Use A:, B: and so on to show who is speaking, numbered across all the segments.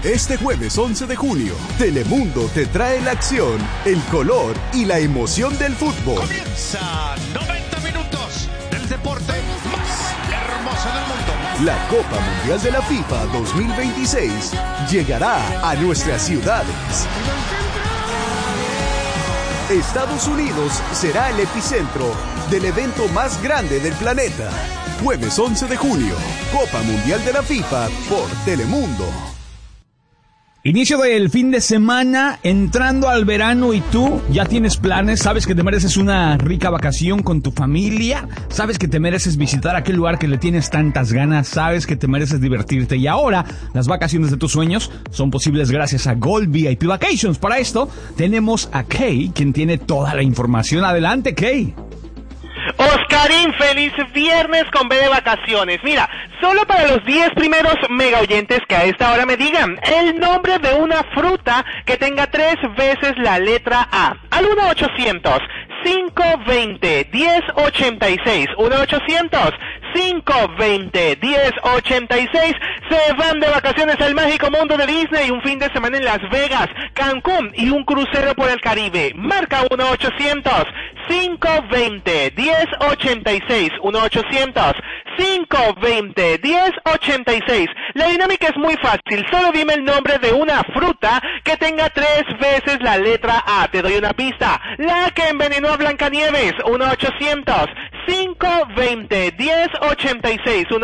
A: Este jueves 11 de junio, Telemundo te trae la acción, el color y la emoción del fútbol.
B: Comienza 90 minutos del deporte más hermoso del mundo.
A: La Copa Mundial de la FIFA 2026 llegará a nuestras ciudades. Estados Unidos será el epicentro del evento más grande del planeta. Jueves 11 de junio, Copa Mundial de la FIFA por Telemundo.
C: Inicio del fin de semana, entrando al verano, y tú ya tienes planes, sabes que te mereces una rica vacación con tu familia, sabes que te mereces visitar aquel lugar que le tienes tantas ganas, sabes que te mereces divertirte, y ahora las vacaciones de tus sueños son posibles gracias a Gold VIP Vacations. Para esto tenemos a Kay, quien tiene toda la información. Adelante, Kay.
D: Oscarín, feliz viernes con B de vacaciones. Mira, solo para los 10 primeros mega oyentes que a esta hora me digan el nombre de una fruta que tenga 3 veces la letra A. Al 1-800-520-1086. 1-800-520-1086. Se van de vacaciones al mágico mundo de Disney, un fin de semana en Las Vegas, Cancún y un crucero por el Caribe. Marca 1-800-520-1086. 1-800-520-1086. La dinámica es muy fácil, solo dime el nombre de una fruta que tenga 3 veces la letra A. Te doy una pista, la que envenenó a Blancanieves. 1-800-520-1086.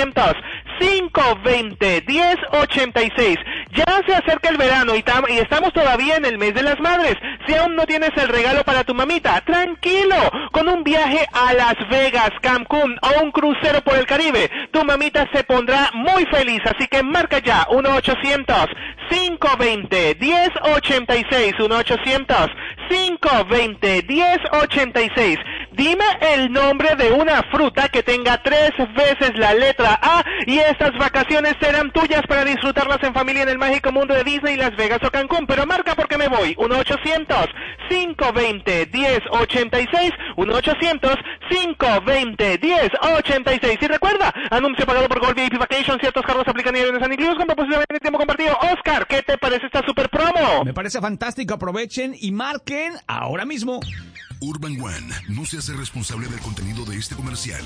D: 1-800-520-1086. Ya se acerca el verano y estamos todavía en el mes de las madres. Si aún no tienes el regalo para tu mamita, tranquilo, con un viaje a Las Vegas, Cancún o un crucero por el Caribe, tu mamita se pondrá muy feliz, así que marca ya 1-800-520-1086. 1-800-520-1086. Dime el nombre de una fruta que tenga 3 veces la letra A y estas vacaciones serán tuyas para disfrutarlas en familia en el mágico mundo de Disney, Las Vegas o Cancún. Pero marca porque me voy. 1-800-520-1086. 1-800-520-1086. Y recuerda, anuncio pagado por Gold VIP Vacation. Ciertos cargos aplican y no incluidos con propósito de tiempo compartido. Oscar, ¿qué te parece esta super promo?
C: Me parece fantástico. Aprovechen y marquen ahora mismo.
E: Urban One no se hace responsable del contenido de este comercial.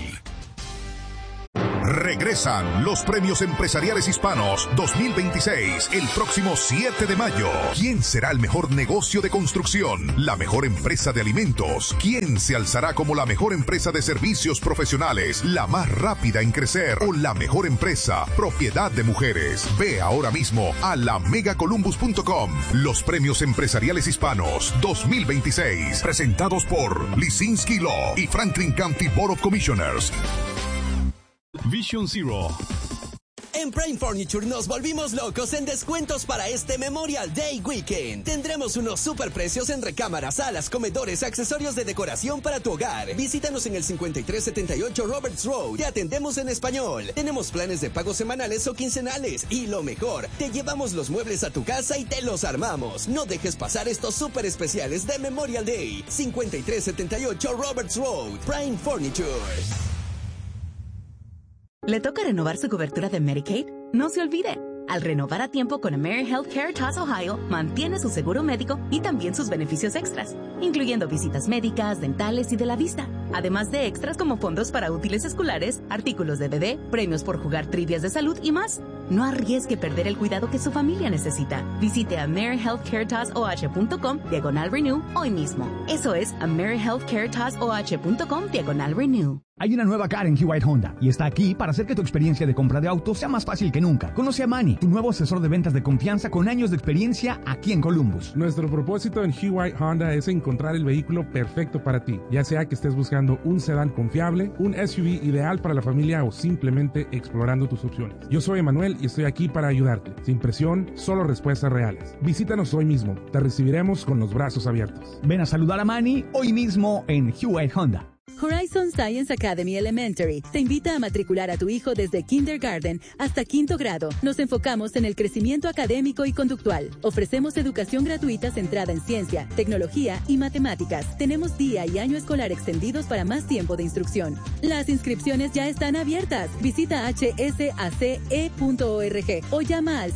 E: Regresan los Premios Empresariales Hispanos 2026 el próximo 7 de mayo. ¿Quién será el mejor negocio de construcción? ¿La mejor empresa de alimentos? ¿Quién se alzará como la mejor empresa de servicios profesionales? ¿La más rápida en crecer? ¿O la mejor empresa propiedad de mujeres? Ve ahora mismo a lamegacolumbus.com. Los Premios Empresariales Hispanos 2026 presentados por Lisinski Law y Franklin County Board of Commissioners.
F: Vision Zero.
G: En Prime Furniture nos volvimos locos en descuentos para este Memorial Day Weekend. Tendremos unos super precios en recámaras, salas, comedores, accesorios de decoración para tu hogar. Visítanos en el 5378 Roberts Road. Te atendemos en español. Tenemos planes de pago semanales o quincenales. Y lo mejor, te llevamos los muebles a tu casa y te los armamos. No dejes pasar estos super especiales de Memorial Day. 5378 Roberts Road. Prime Furniture.
H: ¿Le toca renovar su cobertura de Medicaid? No se olvide. Al renovar a tiempo con AmeriHealthcare TAS Ohio, mantiene su seguro médico y también sus beneficios extras, incluyendo visitas médicas, dentales y de la vista. Además de extras como fondos para útiles escolares, artículos de bebé, premios por jugar trivias de salud y más. No arriesgue perder el cuidado que su familia necesita. Visite AmeriHealthCareTasOH.com/renew hoy mismo. Eso es AmeriHealthCareTasOH.com/renew.
C: Hay una nueva cara en Hyundai Honda y está aquí para hacer que tu experiencia de compra de auto sea más fácil que nunca. Conoce a Manny, tu nuevo asesor de ventas de confianza con años de experiencia aquí en Columbus.
I: Nuestro propósito en Hyundai Honda es encontrar el vehículo perfecto para ti, ya sea que estés buscando un sedán confiable, un SUV ideal para la familia o simplemente explorando tus opciones. Yo soy Emanuel y estoy aquí para ayudarte. Sin presión, solo respuestas reales. Visítanos hoy mismo. Te recibiremos con los brazos abiertos.
C: Ven a saludar a Manny hoy mismo en Hyundai Honda.
H: Horizon Science Academy Elementary te invita a matricular a tu hijo desde kindergarten hasta 5º grado. Nos enfocamos en el crecimiento académico y conductual. Ofrecemos educación gratuita centrada en ciencia, tecnología y matemáticas. Tenemos día y año escolar extendidos para más tiempo de instrucción. Las inscripciones ya están abiertas. Visita hsace.org o llama al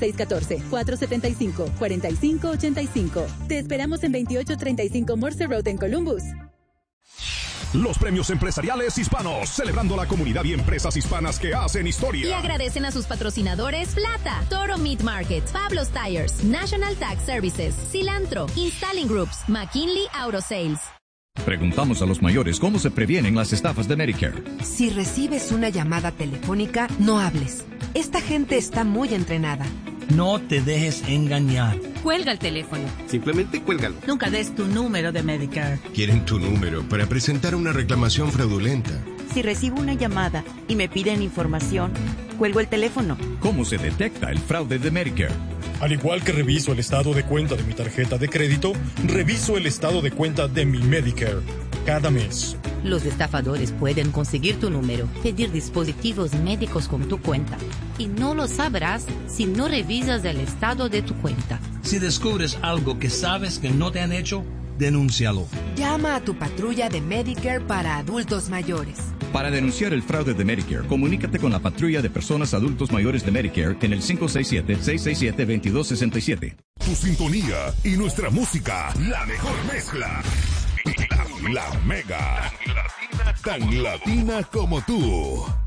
H: 614-475-4585. Te esperamos en 2835 Morse Road en Columbus.
E: Los premios empresariales hispanos, celebrando la comunidad y empresas hispanas que hacen historia.
J: Y agradecen a sus patrocinadores Plata, Toro Meat Market, Pablo's Tires, National Tax Services, Cilantro, Installing Groups, McKinley Auto Sales.
K: Preguntamos a los mayores cómo se previenen las estafas de Medicare.
L: Si recibes una llamada telefónica, no hables. Esta gente está muy entrenada.
M: No te dejes engañar.
N: Cuelga el teléfono.
O: Simplemente cuélgalo.
N: Nunca des tu número de Medicare.
P: Quieren tu número para presentar una reclamación fraudulenta.
Q: Si recibo una llamada y me piden información, cuelgo el teléfono.
K: ¿Cómo se detecta el fraude de Medicare?
R: Al igual que reviso el estado de cuenta de mi tarjeta de crédito, reviso el estado de cuenta de mi Medicare cada mes.
N: Los estafadores pueden conseguir tu número, pedir dispositivos médicos con tu cuenta. Y no lo sabrás si no revisas el estado de tu cuenta.
M: Si descubres algo que sabes que no te han hecho, denúncialo.
L: Llama a tu patrulla de Medicare para adultos mayores.
K: Para denunciar el fraude de Medicare, comunícate con la patrulla de personas adultos mayores de Medicare en el 567-667-2267.
E: Tu sintonía y nuestra música, la mejor mezcla. La Mega. Tan latina como tú.